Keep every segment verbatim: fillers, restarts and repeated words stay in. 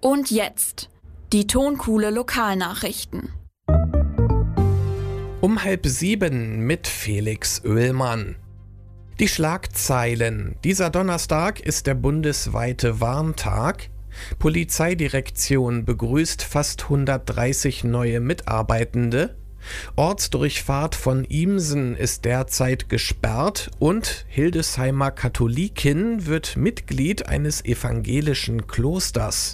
Und jetzt die Tonkuhle Lokalnachrichten. Um halb sieben mit Felix Oehlmann. Die Schlagzeilen. Dieser Donnerstag ist der bundesweite Warntag. Polizeidirektion begrüßt fast hundertdreißig neue Mitarbeitende. Ortsdurchfahrt von Iemsen ist derzeit gesperrt und Hildesheimer Katholikin wird Mitglied eines evangelischen Klosters.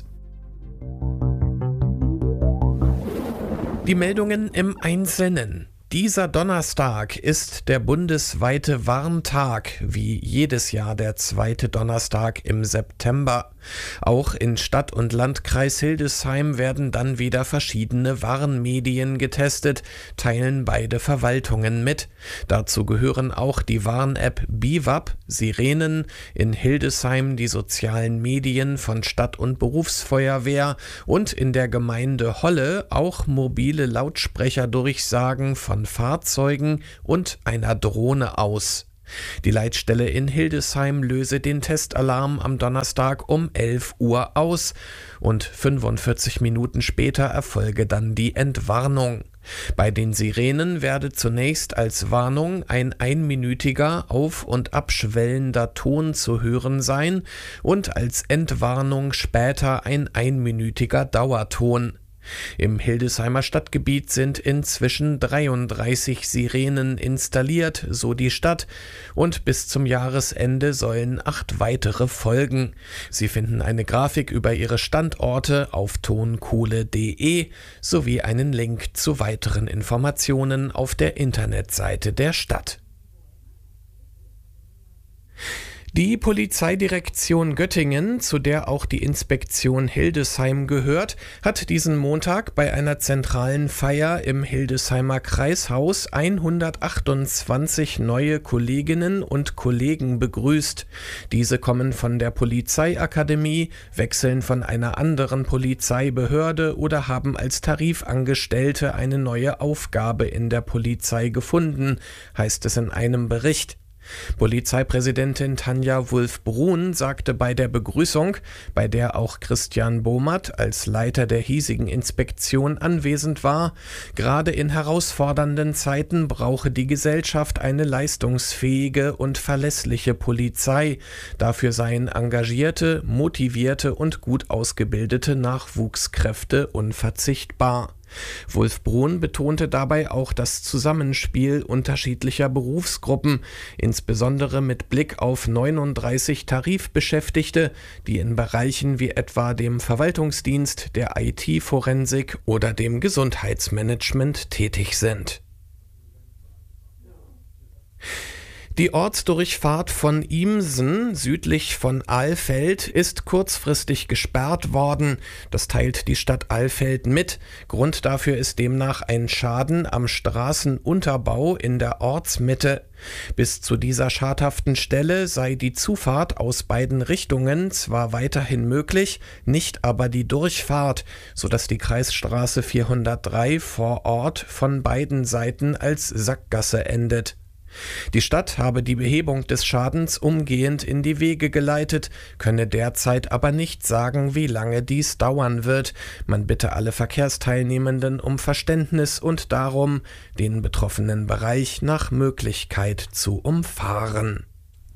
Die Meldungen im Einzelnen. Dieser Donnerstag ist der bundesweite Warntag, wie jedes Jahr der zweite Donnerstag im September. Auch in Stadt- und Landkreis Hildesheim werden dann wieder verschiedene Warnmedien getestet, teilen beide Verwaltungen mit. Dazu gehören auch die Warn-App BiWaP, Sirenen, in Hildesheim die sozialen Medien von Stadt- und Berufsfeuerwehr und in der Gemeinde Holle auch mobile Lautsprecherdurchsagen von Fahrzeugen und einer Drohne aus. Die Leitstelle in Hildesheim löse den Testalarm am Donnerstag um elf Uhr aus und fünfundvierzig Minuten später erfolge dann die Entwarnung. Bei den Sirenen werde zunächst als Warnung ein einminütiger auf- und abschwellender Ton zu hören sein und als Entwarnung später ein einminütiger Dauerton. Im Hildesheimer Stadtgebiet sind inzwischen dreiunddreißig Sirenen installiert, so die Stadt, und bis zum Jahresende sollen acht weitere folgen. Sie finden eine Grafik über ihre Standorte auf tonkuhle punkt de sowie einen Link zu weiteren Informationen auf der Internetseite der Stadt. Die Polizeidirektion Göttingen, zu der auch die Inspektion Hildesheim gehört, hat diesen Montag bei einer zentralen Feier im Hildesheimer Kreishaus hundertachtundzwanzig neue Kolleginnen und Kollegen begrüßt. Diese kommen von der Polizeiakademie, wechseln von einer anderen Polizeibehörde oder haben als Tarifangestellte eine neue Aufgabe in der Polizei gefunden, heißt es in einem Bericht. Polizeipräsidentin Tanja Wulff-Brun sagte bei der Begrüßung, bei der auch Christian Bohmert als Leiter der hiesigen Inspektion anwesend war, gerade in herausfordernden Zeiten brauche die Gesellschaft eine leistungsfähige und verlässliche Polizei. Dafür seien engagierte, motivierte und gut ausgebildete Nachwuchskräfte unverzichtbar. Wulff-Brun betonte dabei auch das Zusammenspiel unterschiedlicher Berufsgruppen, insbesondere mit Blick auf neununddreißig Tarifbeschäftigte, die in Bereichen wie etwa dem Verwaltungsdienst, der I T-Forensik oder dem Gesundheitsmanagement tätig sind. Die Ortsdurchfahrt von Iemsen südlich von Alfeld ist kurzfristig gesperrt worden. Das teilt die Stadt Alfeld mit. Grund dafür ist demnach ein Schaden am Straßenunterbau in der Ortsmitte. Bis zu dieser schadhaften Stelle sei die Zufahrt aus beiden Richtungen zwar weiterhin möglich, nicht aber die Durchfahrt, sodass die Kreisstraße vierhundertdrei vor Ort von beiden Seiten als Sackgasse endet. Die Stadt habe die Behebung des Schadens umgehend in die Wege geleitet, könne derzeit aber nicht sagen, wie lange dies dauern wird. Man bitte alle Verkehrsteilnehmenden um Verständnis und darum, den betroffenen Bereich nach Möglichkeit zu umfahren.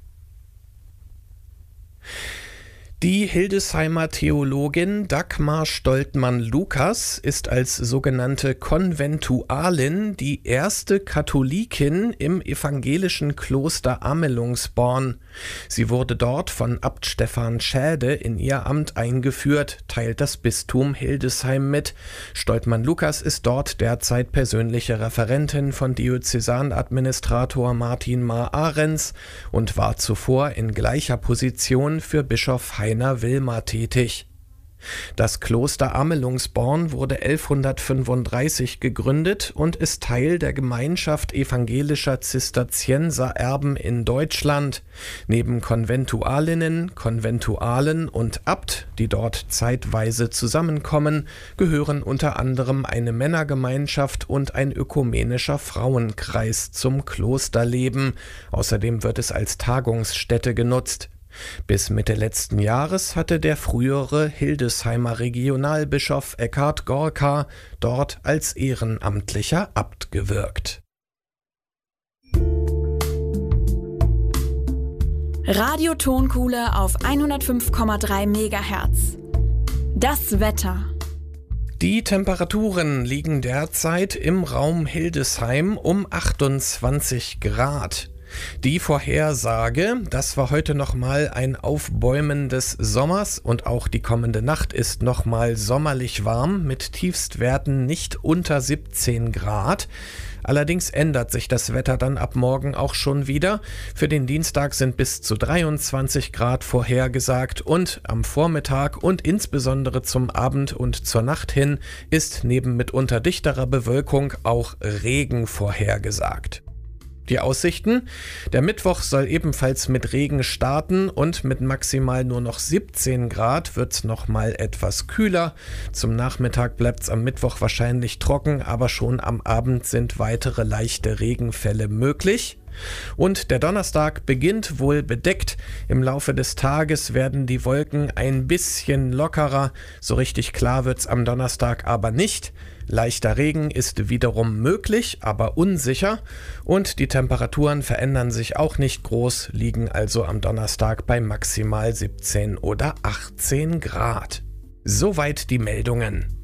Die Hildesheimer Theologin Dagmar Stoltmann-Lukas ist als sogenannte Konventualin die erste Katholikin im evangelischen Kloster Amelungsborn. Sie wurde dort von Abt Stefan Schäde in ihr Amt eingeführt, teilt das Bistum Hildesheim mit. Stoltmann-Lukas ist dort derzeit persönliche Referentin von Diözesanadministrator Martin Maar-Ahrens und war zuvor in gleicher Position für Bischof Heiner Wilmer tätig. Das Kloster Amelungsborn wurde elfhundertfünfunddreißig gegründet und ist Teil der Gemeinschaft evangelischer Zisterziensererben in Deutschland. Neben Konventualinnen, Konventualen und Abt, die dort zeitweise zusammenkommen, gehören unter anderem eine Männergemeinschaft und ein ökumenischer Frauenkreis zum Klosterleben. Außerdem wird es als Tagungsstätte genutzt. Bis Mitte letzten Jahres hatte der frühere Hildesheimer Regionalbischof Eckhard Gorka dort als ehrenamtlicher Abt gewirkt. Radio-Tonkuhle auf hundertfünf Komma drei Megahertz. Das Wetter. Die Temperaturen liegen derzeit im Raum Hildesheim um achtundzwanzig Grad. Die Vorhersage, das war heute nochmal ein Aufbäumen des Sommers und auch die kommende Nacht ist nochmal sommerlich warm mit Tiefstwerten nicht unter siebzehn Grad. Allerdings ändert sich das Wetter dann ab morgen auch schon wieder. Für den Dienstag sind bis zu dreiundzwanzig Grad vorhergesagt und am Vormittag und insbesondere zum Abend und zur Nacht hin ist neben mitunter dichterer Bewölkung auch Regen vorhergesagt. Die Aussichten: Der Mittwoch soll ebenfalls mit Regen starten und mit maximal nur noch siebzehn Grad wird es nochmal etwas kühler. Zum Nachmittag bleibt es am Mittwoch wahrscheinlich trocken, aber schon am Abend sind weitere leichte Regenfälle möglich. Und der Donnerstag beginnt wohl bedeckt. Im Laufe des Tages werden die Wolken ein bisschen lockerer. So richtig klar wird's am Donnerstag aber nicht. Leichter Regen ist wiederum möglich, aber unsicher. Und die Temperaturen verändern sich auch nicht groß, liegen also am Donnerstag bei maximal siebzehn oder achtzehn Grad. Soweit die Meldungen.